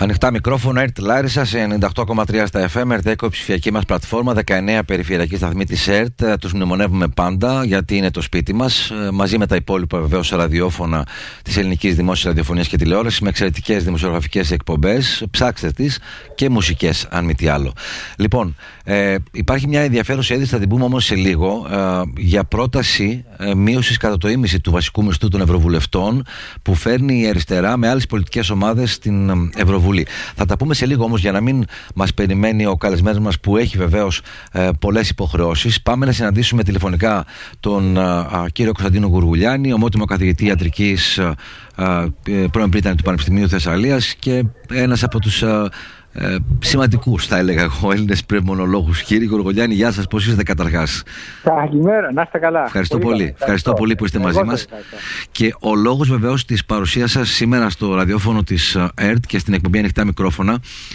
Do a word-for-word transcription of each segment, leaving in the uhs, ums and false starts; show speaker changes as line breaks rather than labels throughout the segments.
Ανοιχτά μικρόφωνα, ΕΡΤ Λάρισα σε ενενήντα οκτώ κόμμα τρία στα εφ εμ, ΕΡΤ, η ψηφιακή μας πλατφόρμα, δεκαεννέα περιφερειακοί σταθμοί της ΕΡΤ. Τους μνημονεύουμε πάντα γιατί είναι το σπίτι μας, μαζί με τα υπόλοιπα βεβαίως ραδιόφωνα της ελληνικής δημόσιας ραδιοφωνίας και τηλεόρασης, με εξαιρετικές δημοσιογραφικές εκπομπές, ψάξτε τις, και μουσικές, αν μη τι άλλο. Λοιπόν, ε, υπάρχει μια ενδιαφέρουσα είδηση, θα την πούμε όμως σε λίγο, ε, για πρόταση ε, μείωσης κατά το ίμιση του βασικού μισθού των Ευρωβουλευτών που φέρνει η αριστερά με άλλες πολιτικές ομάδες στην Ευρωβουλή. Θα τα πούμε σε λίγο όμως, για να μην μας περιμένει ο καλεσμένος μας που έχει βεβαίως ε, πολλές υποχρεώσεις. Πάμε να συναντήσουμε τηλεφωνικά τον α, κύριο Κωνσταντίνο Γουργουλιάνη, ομότιμο καθηγητή ιατρικής, α, α, πρώην πρίτανη του Πανεπιστημίου Θεσσαλίας και ένας από τους α, ε, σημαντικούς, θα έλεγα εγώ, Έλληνες πνευμονολόγους. Κύριε Γουργουλιάνη, γεια σας, πώς είστε καταρχάς?
Καλημέρα, να είστε καλά.
Ευχαριστώ πολύ, πολύ. Ευχαριστώ, ευχαριστώ πολύ που είστε εγώ μαζί μας. Ευχαριστώ. Και ο λόγος βεβαίως της παρουσίας σας σήμερα στο ραδιόφωνο της ΕΡΤ και στην εκπομπή Ανοιχτά Μικρόφωνα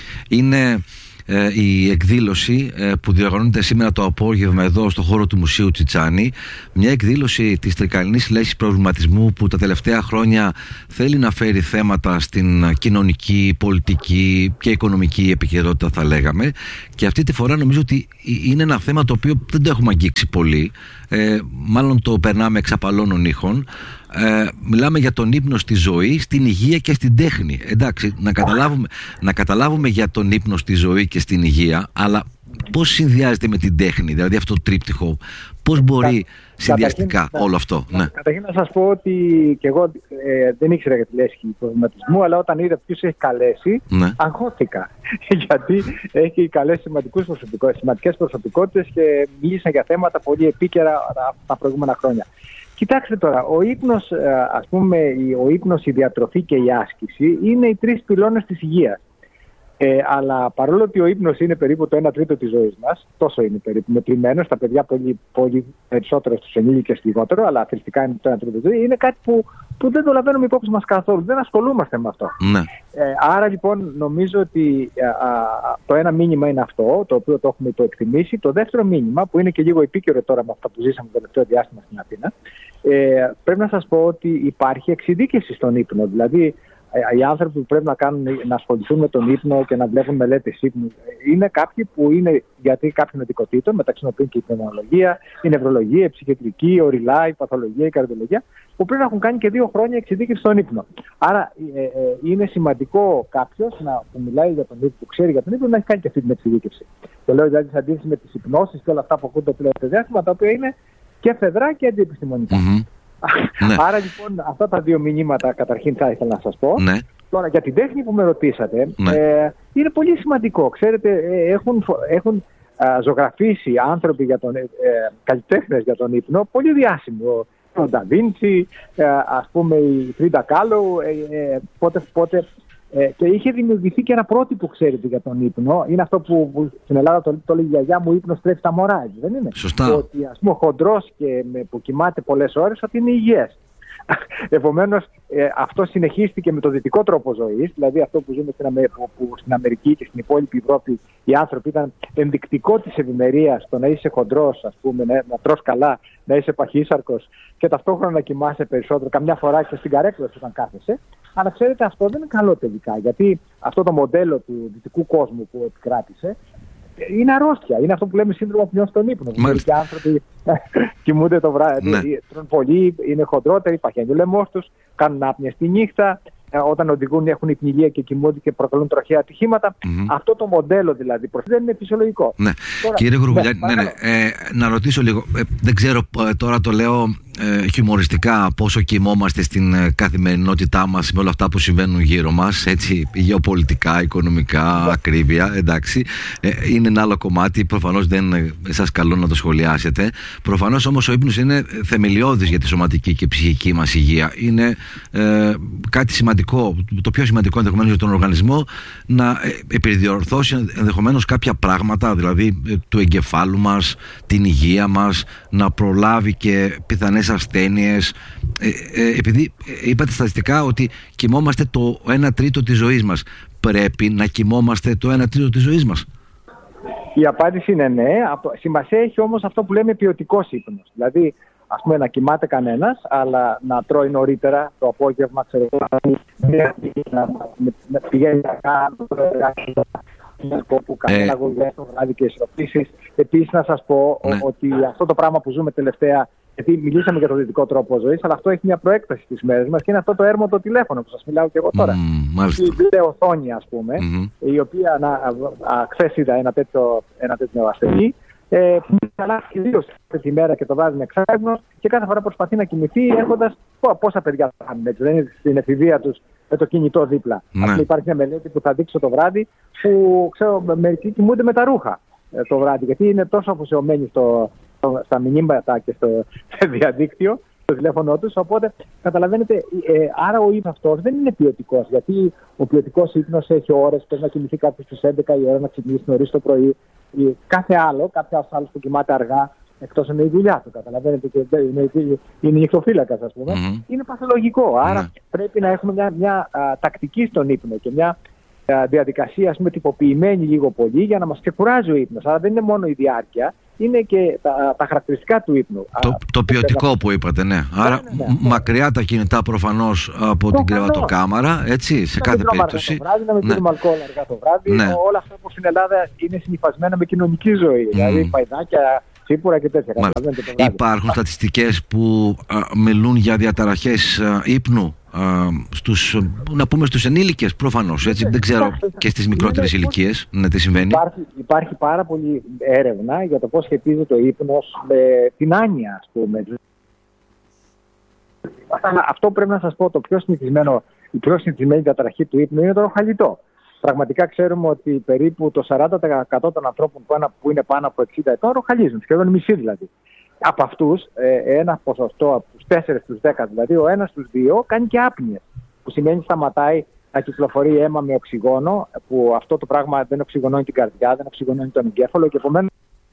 είναι ε, η εκδήλωση ε, που διοργανώνεται σήμερα το απόγευμα εδώ στο χώρο του Μουσείου Τσιτσάνη. Μια εκδήλωση της Τρικαλινής Συλλέγησης Προβληματισμού που τα τελευταία χρόνια θέλει να φέρει θέματα στην κοινωνική, πολιτική και οικονομική επικαιρότητα, θα λέγαμε. Και αυτή τη φορά νομίζω ότι είναι ένα θέμα το οποίο δεν το έχουμε αγγίξει πολύ. Ε, μάλλον το περνάμε εξ απαλώνων ήχων. Ε, μιλάμε για τον ύπνο στη ζωή, στην υγεία και στην τέχνη. Εντάξει, να καταλάβουμε, να καταλάβουμε για τον ύπνο στη ζωή και στην υγεία, αλλά πώς συνδυάζεται με την τέχνη, δηλαδή αυτό το τρίπτυχο, πώς μπορεί Κα, συνδυαστικά καταρχήν, όλο αυτό? Ναι.
Καταρχήν να σας πω ότι και εγώ ε, δεν ήξερα για τη λέσχη προβληματισμού, αλλά όταν είδα ποιος έχει καλέσει, ναι, αγχώθηκα. Γιατί έχει καλέσει σημαντικές προσωπικότητες και μίλησαν για θέματα πολύ επίκαιρα τα προηγούμενα χρόνια. Κοιτάξτε τώρα, ο ύπνος, ας πούμε, ο ύπνος, η διατροφή και η άσκηση είναι οι τρεις πυλώνες της υγείας. Ε, αλλά παρόλο ότι ο ύπνος είναι περίπου το ένα τρίτο της ζωής μας, τόσο είναι περίπου μετρημένο, στα παιδιά πολύ, πολύ περισσότερο, στους ενήλικες λιγότερο, αλλά αθλητικά είναι το ένα τρίτο της ζωής, είναι κάτι που, που δεν το λαβαίνουμε υπόψη μας καθόλου, δεν ασχολούμαστε με αυτό. Ναι. Ε, άρα λοιπόν νομίζω ότι α, α, το ένα μήνυμα είναι αυτό, το οποίο το έχουμε υποεκτιμήσει. Το δεύτερο μήνυμα, που είναι και λίγο επίκαιρο τώρα με αυτά που ζήσαμε το τελευταίο διάστημα στην Αθήνα, ε, πρέπει να σας πω ότι υπάρχει εξειδίκευση στον ύπνο. Δηλαδή, οι άνθρωποι που πρέπει να, κάνουν, να ασχοληθούν με τον ύπνο και να βλέπουν μελέτες ύπνου είναι κάποιοι που είναι γιατί κάποιων ειδικοτήτων, μεταξύ των οποίων και η πνευμονολογία, η νευρολογία, η ψυχιατρική, η οριλά, η παθολογία, η καρδιολογία, που πρέπει να έχουν κάνει και δύο χρόνια εξειδίκευση στον ύπνο. Άρα ε, ε, είναι σημαντικό κάποιος που μιλάει για τον ύπνο, που ξέρει για τον ύπνο, να έχει κάνει και αυτή την εξειδίκευση. Το λέω δηλαδή σε αντίθεση με τις υπνώσεις και όλα αυτά που ακούνται πλέον στο διάστημα, τα οποία είναι και φεδρά και αντιεπιστημονικά. Mm-hmm. Ναι. Άρα λοιπόν αυτά τα δύο μηνύματα καταρχήν θα ήθελα να σας πω. Ναι. Τώρα για την τέχνη που με ρωτήσατε, ναι, ε, είναι πολύ σημαντικό. Ξέρετε, ε, έχουν, έχουν α, ζωγραφίσει άνθρωποι για τον, ε, καλλιτέχνες για τον ύπνο πολύ διάσημο. Ο Νταβίντσι, ε, ας πούμε η Φρίντα Κάλο, ε, ε, πότε, πότε, ε, και είχε δημιουργηθεί και ένα πρότυπο, ξέρετε, για τον ύπνο. Είναι αυτό που, που στην Ελλάδα το, το λέει η γιαγιά μου, ύπνος τρέφει τα μωρά, έτσι, δεν είναι?
Σωστά.
Ότι ας πούμε ο χοντρός και με, που κοιμάται πολλές ώρες, ότι είναι υγιές. Επομένως, ε, αυτό συνεχίστηκε με το δυτικό τρόπο ζωής, δηλαδή αυτό που ζούμε στην, Αμερική, που, που στην Αμερική και στην υπόλοιπη Ευρώπη οι άνθρωποι ήταν ενδεικτικό της ευημερίας το να είσαι χοντρός, ας πούμε, να, να τρως καλά, να είσαι παχύσαρκος και ταυτόχρονα να κοιμάσαι περισσότερο, καμιά φορά και στην καρέκλα όταν κάθεσαι. Αλλά ξέρετε, αυτό δεν είναι καλό τελικά, γιατί αυτό το μοντέλο του δυτικού κόσμου που επικράτησε είναι αρρώστια. Είναι αυτό που λέμε σύνδρομο απεινών στον ύπνο. Μερικοί άνθρωποι κοιμούνται το βράδυ, ναι, τρώνε πολύ, είναι χοντρότεροι, παχαίνει ο λαιμός τους, κάνουν άπνοια στη νύχτα. Όταν οδηγούν έχουν υπνηλία και κοιμούνται και προκαλούν τροχαία ατυχήματα. Mm-hmm. Αυτό το μοντέλο δηλαδή δεν είναι φυσιολογικό.
Ναι. Τώρα, κύριε Γουργουλιάνη, ναι, ναι, ναι, ε, να ρωτήσω λίγο. Ε, δεν ξέρω, ε, τώρα το λέω ε, χιουμοριστικά, πόσο κοιμόμαστε στην ε, καθημερινότητά μας με όλα αυτά που συμβαίνουν γύρω μας. Έτσι, γεωπολιτικά, οικονομικά, ακρίβεια. Εντάξει. Ε, είναι ένα άλλο κομμάτι. Προφανώς δεν ε, σας καλώ να το σχολιάσετε. Προφανώς όμως ο ύπνος είναι θεμελιώδης για τη σωματική και ψυχική μας υγεία. Είναι ε, κάτι σημαντικό. Το πιο σημαντικό ενδεχομένως για τον οργανισμό να επιδιορθώσει ενδεχομένως κάποια πράγματα, δηλαδή του εγκεφάλου μας, την υγεία μας, να προλάβει και πιθανές ασθένειες. Ε, ε, επειδή είπατε στατιστικά ότι κοιμόμαστε το ένα τρίτο της ζωής μας, πρέπει να κοιμόμαστε το ένα τρίτο της ζωής μας?
Η απάντηση είναι ναι. Σημασία έχει όμως αυτό που λέμε ποιοτικός ύπνος. Δηλαδή ας πούμε, να κοιμάται κανένας, αλλά να τρώει νωρίτερα το απόγευμα, ξέρω, να πηγαίνει να κάνει που κάνει αγωγές το βράδυ και ισορροπήσεις. Επίσης, να σας πω ναι. ότι αυτό το πράγμα που ζούμε τελευταία, γιατί μιλήσαμε για το δυτικό τρόπο ζωής, αλλά αυτό έχει μια προέκταση στις μέρες μας και είναι αυτό το έρμο το τηλέφωνο που σας μιλάω και εγώ τώρα.
Mm,
η βιντεοθόνη, ας πούμε, mm-hmm. η οποία χθες είδα ένα τέτοιο, ένα τέτοιο ασθενή, ε, που καλά κυρίως τη μέρα και το βράδυ με ξάγνος και κάθε φορά προσπαθεί να κοιμηθεί έχοντας πόσα παιδιά θα κάνουν έτσι, δεν είναι στην εφηβεία τους με το κινητό δίπλα. Ναι. Ας πούμε, υπάρχει μια μελέτη που θα δείξω το βράδυ που ξέρω μερικοί κοιμούνται με τα ρούχα ε, το βράδυ, γιατί είναι τόσο αφοσιωμένοι στο, στο, στα μηνύματα και στο, στο διαδίκτυο, στο τηλέφωνο τους. Οπότε καταλαβαίνετε, ε, άρα ο ύπνος αυτός δεν είναι ποιοτικός, γιατί ο ποιοτικός ύπνος έχει ώρες, πρέπει να κοιμηθεί κάποιος στις έντεκα η ώρα, να ξυπνήσει νωρίς το πρωί. Κάθε άλλο, κάποιος άλλος που κοιμάται αργά, εκτός είναι η δουλειά του, καταλαβαίνετε, και είναι, είναι νυχτοφύλακας, ας πούμε, mm-hmm. είναι παθολογικό. Άρα mm-hmm. πρέπει να έχουμε μια, μια α, τακτική στον ύπνο και μια α, διαδικασία, ας πούμε, τυποποιημένη λίγο πολύ για να μας ξεκουράζει ο ύπνος. Άρα δεν είναι μόνο η διάρκεια, είναι και τα, τα χαρακτηριστικά του ύπνου.
Το, α, το ποιοτικό να... που είπατε, ναι. Άρα ναι, ναι, ναι. μακριά τα κινητά προφανώς από το την κρεβατοκάμαρα, έτσι, σε να κάθε περίπτωση.
Το βράδυ, να μην πίνουμε ναι. αλκοόλ αργά το βράδυ. Ναι. Όλα αυτά που στην Ελλάδα είναι συνυφασμένα με κοινωνική ζωή. Mm. Δηλαδή παϊδάκια, τσίπουρα και τέτοια.
Υπάρχουν στατιστικές που α, μιλούν για διαταραχές α, ύπνου α, στους, να πούμε στους ενήλικες προφανώς, έτσι, δεν ξέρω και στις μικρότερες ηλικίες ναι, τι συμβαίνει.
Υπάρχει, υπάρχει πάρα πολλή έρευνα για το πώς σχετίζεται ο ύπνος με την άνοια, ας πούμε. Αυτό πρέπει να σας πω, το πιο συνηθισμένο, η πιο συνηθισμένη διαταραχή του ύπνου είναι το ροχαλιτό. Πραγματικά ξέρουμε ότι περίπου το σαράντα τοις εκατό των ανθρώπων που είναι πάνω από εξήντα ετών ροχαλίζουν, σχεδόν μισή δηλαδή. Από αυτούς, ένα ποσοστό από τους τέσσερα στους δέκα δηλαδή, ο ένας στους δύο κάνει και άπνοιες. Που σημαίνει σταματάει να κυκλοφορεί αίμα με οξυγόνο, που αυτό το πράγμα δεν οξυγονώνει την καρδιά, δεν οξυγονώνει τον εγκέφαλο και επομένως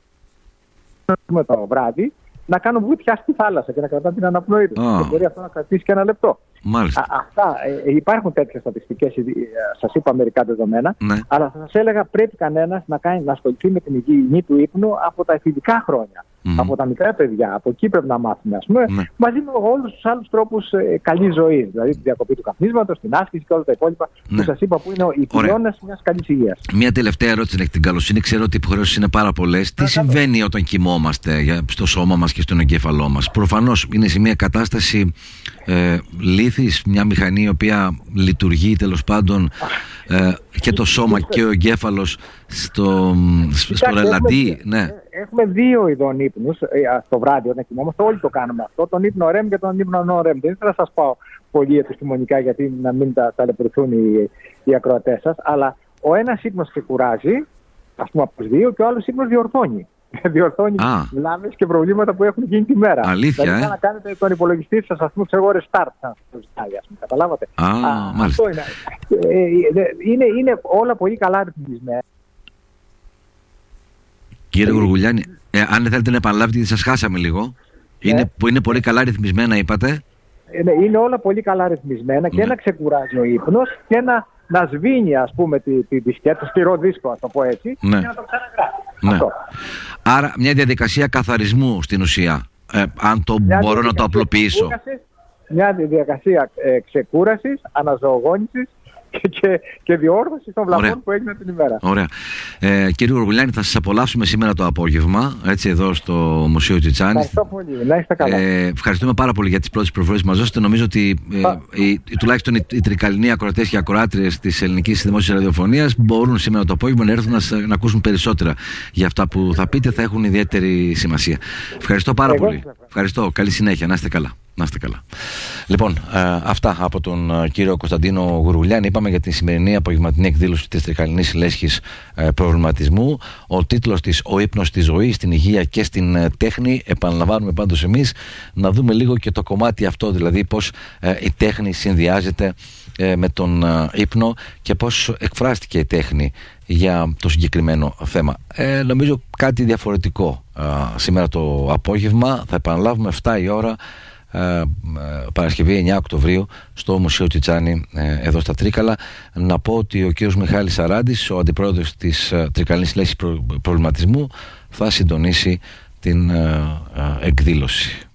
το βράδυ να κάνουν βουτιά στη θάλασσα και να κρατάνε την αναπνοή του. Oh. Και μπορεί αυτό να κρατήσει και ένα λεπτό.
Μάλιστα.
Α, αυτά, ε, υπάρχουν τέτοιες στατιστικές, ε, σας είπα μερικά δεδομένα, ναι. αλλά θα σας έλεγα πρέπει κανένας να, κάνει, να ασχοληθεί με την υγιεινή του ύπνου από τα εφηβικά χρόνια. Mm. Από τα μικρά παιδιά, από εκεί πρέπει να μάθουμε, ας πούμε, ναι. μαζί με όλους τους άλλους τρόπους ε, καλής ζωής. Δηλαδή τη διακοπή του καπνίσματος, την άσκηση και όλα τα υπόλοιπα ναι. που σας είπα που είναι οι πυλώνες μιας καλής υγείας.
Μια τελευταία ερώτηση έχει την καλοσύνη. Ξέρω ότι οι υποχρεώσεις είναι πάρα πολλές. Τι συμβαίνει καλό. όταν κοιμόμαστε στο σώμα μας και στον εγκέφαλό μας? Προφανώς είναι σε μια κατάσταση ε, λύθης, μια μηχανή η οποία λειτουργεί τέλος πάντων ε, και το σώμα και ο εγκέφαλος στο, στο ρελαντί. Ναι.
Έχουμε δύο ειδών ύπνους στο βράδυ όταν κοιμόμαστε. Όλοι το κάνουμε αυτό. Τον ύπνο REM και τον ύπνο no-REM. Δεν ήθελα να σας πάω πολύ επιστημονικά γιατί να μην τα ταλαιπωρηθούν οι, οι ακροατές σας. Αλλά ο ένας ύπνος ξεκουράζει, ας πούμε από τους δύο, και ο άλλος ύπνος διορθώνει. Διορθώνει βλάβες και προβλήματα που έχουν γίνει τη μέρα.
Αλήθεια,
δηλαδή,
ε?
να κάνετε τον υπολογιστή σας, ας πούμε, ξέρω, restart, σαν το ζητάει, ας πούμε, καταλάβατε.
Α, Α, αυτό
είναι. Ε, είναι. Είναι όλα πολύ καλά ρυθμισμένα.
Κύριε Γουργουλιάνη, ε, αν θέλετε να επαναλάβετε, γιατί σας χάσαμε λίγο. Είναι, ε, είναι πολύ καλά ρυθμισμένα, είπατε. Είναι,
είναι όλα πολύ καλά ρυθμισμένα ναι. και να ξεκουράζει ο ύπνος και να, να σβήνει, ας πούμε, τη, τη δισκέτα, το σκληρό δίσκο, ας το πω έτσι, ναι. και να το ξαναγράφει.
Ναι. Αυτό. Άρα μια διαδικασία καθαρισμού στην ουσία, ε, αν το μια μπορώ να το απλοποιήσω.
Μια διαδικασία ε, ξεκούρασης, αναζωογόνησης και, και, και διόρθωση των βλαβών Ωραία. που έγιναν την ημέρα.
Ωραία. Ε, κύριε Γουργουλιάνη, θα σας απολαύσουμε σήμερα το απόγευμα, έτσι, εδώ στο Μουσείο Τσιτσάνη.
Ευχαριστώ πολύ. Να είστε καλά.
Ε, ευχαριστούμε πάρα πολύ για τις πρώτες πληροφορίες που μας δώσετε. Νομίζω ότι ε, οι, τουλάχιστον οι, οι τρικαλινοί ακροατές και ακροάτριες της ελληνικής δημόσιας ραδιοφωνίας μπορούν σήμερα το απόγευμα να έρθουν να, να ακούσουν περισσότερα για αυτά που θα πείτε. Θα έχουν ιδιαίτερη σημασία. Ευχαριστώ πάρα Εγώ, πολύ. Βέβαια. Ευχαριστώ. Καλή συνέχεια. Να είστε καλά. Να είστε καλά. Λοιπόν, ε, αυτά από τον ε, κύριο Κωνσταντίνο Γουργουλιάνη. Είπαμε για τη σημερινή απογευματινή εκδήλωση της Τρικαλινής Λέσχης ε, Προβληματισμού. Ο τίτλος της «Ο ύπνος στη ζωή, στην υγεία και στην ε, τέχνη». Επαναλαμβάνουμε πάντως εμείς να δούμε λίγο και το κομμάτι αυτό, δηλαδή πώς ε, η τέχνη συνδυάζεται ε, με τον ε, ύπνο και πώς εκφράστηκε η τέχνη για το συγκεκριμένο θέμα. Ε, νομίζω κάτι διαφορετικό ε, σήμερα το απόγευμα. Θα επαναλάβουμε εφτά η ώρα Uh, Παρασκευή εννιά Οκτωβρίου στο Μουσείο Τσιτσάνη, uh, εδώ στα Τρίκαλα. Να πω ότι ο κύριος Μιχάλης Σαράντης, ο αντιπρόεδρος της uh, Τρικαλινής Λέσχης Προβληματισμού, θα συντονίσει την uh, uh, εκδήλωση.